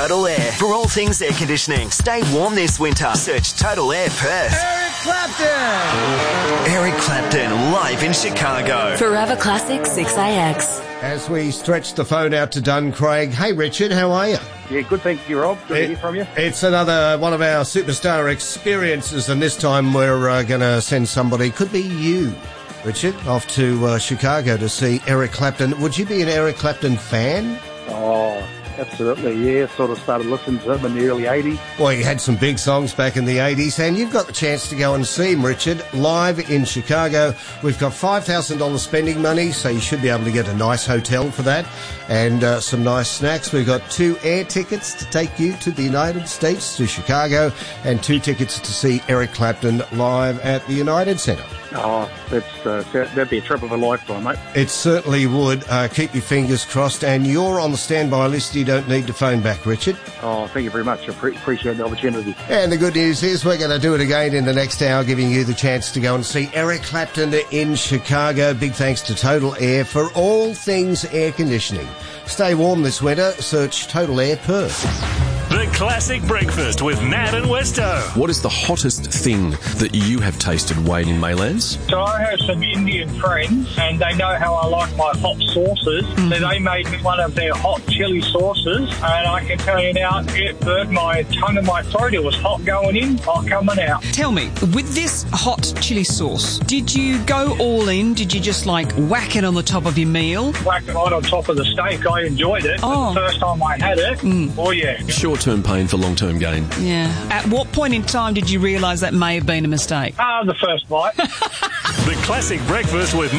Total Air. For all things air conditioning, stay warm this winter. Search Total Air Perth. Eric Clapton! Eric Clapton live in Chicago. Forever Classic 6AX. As we stretch the phone out to Dun Craig. Hey, Richard, how are you? Yeah, good, thank you, Rob. Good to hear from you. It's another one of our superstar experiences, and this time we're going to send somebody, could be you, Richard, off to Chicago to see Eric Clapton. Would you be an Eric Clapton fan? Oh, absolutely, yeah. Sort of started listening to him in the early 80s. Well, he had some big songs back in the 80s, and you've got the chance to go and see him, Richard, live in Chicago. We've got $5,000 spending money, so you should be able to get a nice hotel for that, and some nice snacks. We've got 2 air tickets to take you to the United States, to Chicago, and 2 tickets to see Eric Clapton live at the United Centre. Oh, that'd be a trip of a lifetime, mate. It certainly would. Keep your fingers crossed, and you're on the standby list. You don't need to phone back, Richard. Oh, thank you very much. I appreciate the opportunity. And the good news is we're going to do it again in the next hour, giving you the chance to go and see Eric Clapton in Chicago. Big thanks to Total Air for all things air conditioning. Stay warm this winter. Search Total Air Perth. The Classic Breakfast with Nat and Westo. What is the hottest thing that you have tasted, Wayne, in Maylands? So I have some Indian friends, and they know how I like my hot sauces. So they made me one of their hot chili sauces, and I can tell you now, it burnt my tongue and my throat. It was hot going in, hot coming out. Tell me, with this hot chili sauce, did you go all in? Did you just whack it on the top of your meal? Whacked it right on top of the steak. I enjoyed it. Oh. The first time I had it, oh yeah. Short-term pain for long-term gain. Yeah. At what point in time did you realise that may have been a mistake? The first bite. The Classic Breakfast with